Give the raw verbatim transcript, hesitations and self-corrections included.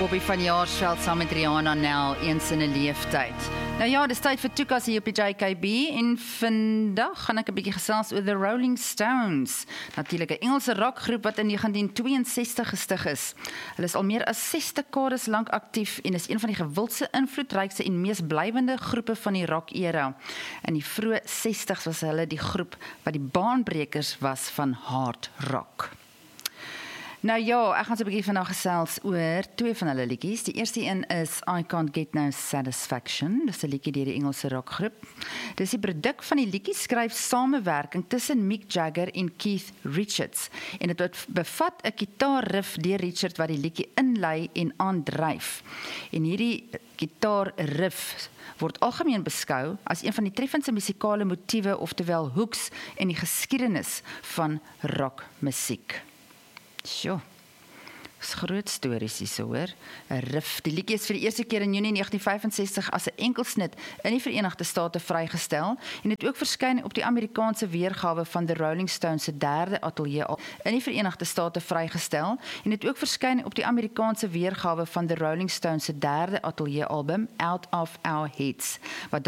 Bobby van Jaarsveld saam met Rihanna Nel, eens in 'n leeftyd. Nou ja, dis tyd vir Toekas hier op die J K B en vandag gaan ek 'n bietjie gesels oor The Rolling Stones. Natuurlik 'n Engelse rockgroep wat in negentien tweeënsestig gestig is. Hulle is al meer as ses dekades lank aktief en is een van die gewildste, invloedrykste en mees blywende groepe van die rock-era. In die vroeë sestig's was hulle die groep wat die baanbrekers was van hard rock. Nou ja, ek gaan so 'n bietjie vandag gesels oor twee van hulle liedjies. Die eerste een is I Can't Get No Satisfaction. Dis 'n liedjie deur die Engelse rockgroep. Dis die produk van die liedjie skryf samewerking tussen Mick Jagger en Keith Richards. En dit bevat 'n gitaarriff deur Richard wat die liedjie inlei en aandryf. En hierdie gitaarriff word algemeen beskou as een van die treffendste musikale motiewe, oftewel hooks in die geskiedenis van rockmusiek. Sjoe, dis groot stories hier so hoor. 'n Riff, die liedjie is vir die eerste keer in Junie negentien vyfensestig as 'n enkelsnit in die Verenigde State vrygestel en het ook verskyn op die Amerikaanse weergawe van The Rolling Stones se derde ateljee in die Verenigde State vrygestel en het ook verskyn op die Amerikaanse weergawe van The Rolling Stones se derde ateljee album Out of Our Heads, wat